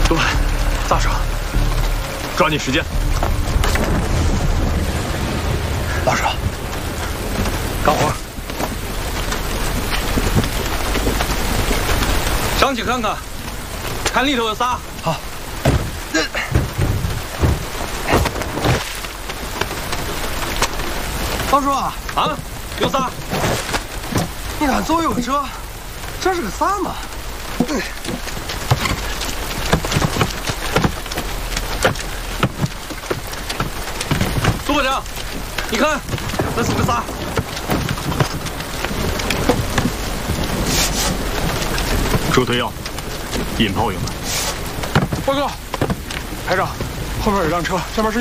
对，大婶，抓紧时间。大婶，干活。上去看看，看里头有啥。好。 大叔啊， 有啥？ 你看左右这是个啥嘛？ 苏部长，你看这是个啥？ 助推药，引炮用的。 报告，排长，后面有辆车，上面是。